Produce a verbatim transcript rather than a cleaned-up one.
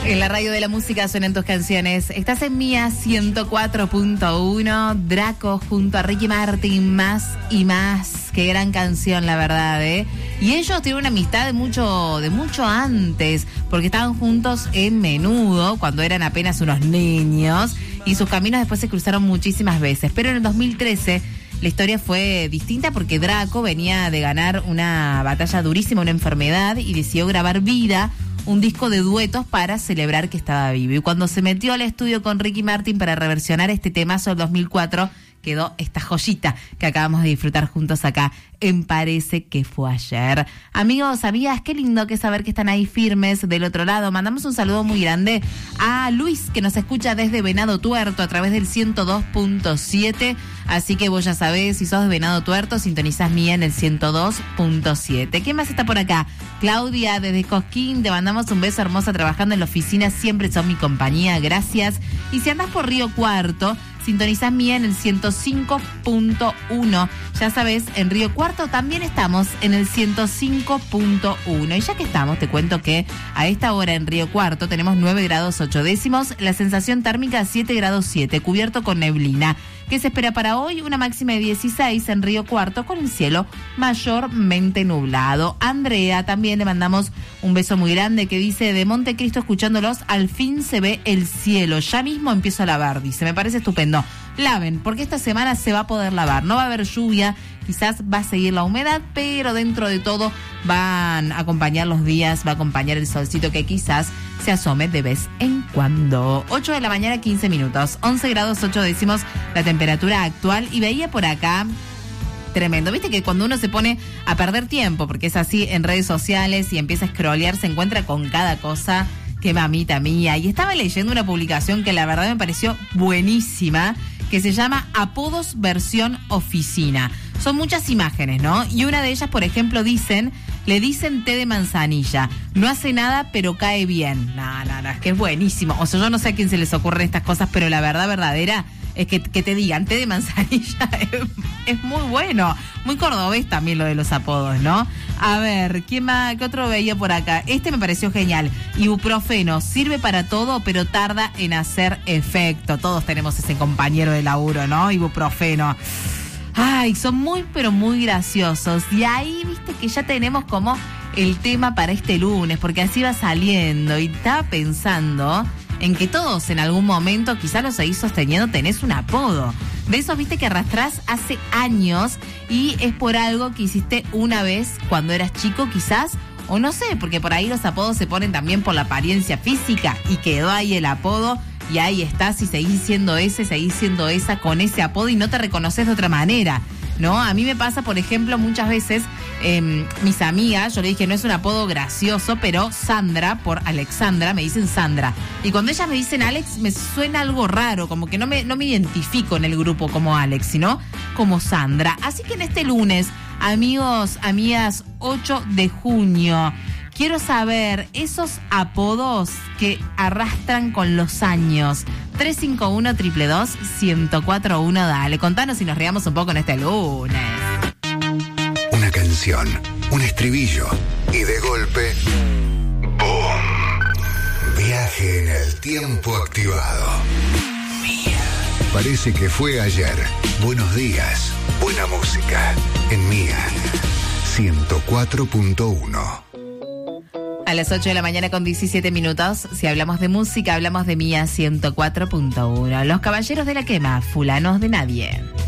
En la radio de la música suenan tus canciones. Estás en Mía ciento cuatro punto uno. Draco junto a Ricky Martin, Más y Más. Qué gran canción, la verdad, ¿eh? Y ellos tienen una amistad de mucho, de mucho antes, porque estaban juntos en Menudo, cuando eran apenas unos niños, y sus caminos después se cruzaron muchísimas veces. Pero en el dos mil trece la historia fue distinta porque Draco venía de ganar una batalla durísima, una enfermedad, y decidió grabar Vida, un disco de duetos para celebrar que estaba vivo. Y cuando se metió al estudio con Ricky Martin para reversionar este temazo del dos mil cuatro, quedó esta joyita que acabamos de disfrutar juntos acá en Parece que fue ayer. Amigos, amigas, qué lindo que saber que están ahí firmes del otro lado. Mandamos un saludo muy grande a Luis, que nos escucha desde Venado Tuerto a través del ciento dos punto siete. Así que vos ya sabés, si sos de Venado Tuerto, sintonizás Mía en el ciento dos punto siete. ¿Quién más está por acá? Claudia, desde Cosquín, te mandamos un beso, hermosa, trabajando en la oficina. Siempre son mi compañía, gracias. Y si andás por Río Cuarto, sintonizás Mía en el ciento cinco punto uno. Ya sabes, en Río Cuarto también estamos en el ciento cinco punto uno. Y ya que estamos, te cuento que a esta hora en Río Cuarto tenemos nueve grados ocho décimos, la sensación térmica siete grados siete, cubierto con neblina. ¿Qué se espera para hoy? Una máxima de dieciséis en Río Cuarto, con el cielo mayormente nublado. Andrea, también le mandamos un beso muy grande, que dice: de Montecristo escuchándolos, al fin se ve el cielo. Ya mismo empiezo a lavar, dice. Me parece estupendo. Laven, porque esta semana se va a poder lavar. No va a haber lluvia, quizás va a seguir la humedad, pero dentro de todo van a acompañar los días, va a acompañar el solcito que quizás se asome de vez en cuando. ocho de la mañana, quince minutos, once grados ocho décimos la temperatura actual. Y veía por acá, tremendo, viste que cuando uno se pone a perder tiempo, porque es así en redes sociales, y empieza a scrollear, se encuentra con cada cosa. Qué mamita mía. Y estaba leyendo una publicación que la verdad me pareció buenísima, que se llama Apodos versión oficina. Son muchas imágenes, ¿no? Y una de ellas, por ejemplo, dicen, le dicen té de manzanilla. No hace nada, pero cae bien. No, no, no, es que es buenísimo. O sea, yo no sé a quién se les ocurren estas cosas, pero la verdad verdadera es que, que te digan té de manzanilla es, es muy bueno. Muy cordobés también lo de los apodos, ¿no? A ver, ¿quién más? ¿Qué otro veía por acá? Este me pareció genial. Ibuprofeno, sirve para todo, pero tarda en hacer efecto. Todos tenemos ese compañero de laburo, ¿no? Ibuprofeno. Ay, son muy, pero muy graciosos. Y ahí, viste que ya tenemos como el tema para este lunes, porque así va saliendo. Y estaba pensando en que todos en algún momento, quizás lo seguís sosteniendo, tenés un apodo. De esos, viste, que arrastrás hace años y es por algo que hiciste una vez cuando eras chico, quizás, o no sé, porque por ahí los apodos se ponen también por la apariencia física y quedó ahí el apodo. Y ahí estás y seguís siendo ese, seguís siendo esa con ese apodo y no te reconoces de otra manera, ¿no? A mí me pasa, por ejemplo, muchas veces, eh, mis amigas, yo le dije, no es un apodo gracioso, pero Sandra, por Alexandra, me dicen Sandra. Y cuando ellas me dicen Alex, me suena algo raro, como que no me, no me identifico en el grupo como Alex, sino como Sandra. Así que en este lunes, amigos, amigas, ocho de junio... quiero saber esos apodos que arrastran con los años. tres cinco uno, dos dos dos, uno cero cuatro uno, dale. Contanos y nos riamos un poco en este lunes. Una canción, un estribillo y de golpe, ¡boom! Viaje en el tiempo activado. Mía. Parece que fue ayer. Buenos días, buena música. En Mía ciento cuatro punto uno. A las ocho de la mañana con diecisiete minutos, si hablamos de música, hablamos de Mía ciento cuatro punto uno. Los Caballeros de la Quema, fulanos de nadie.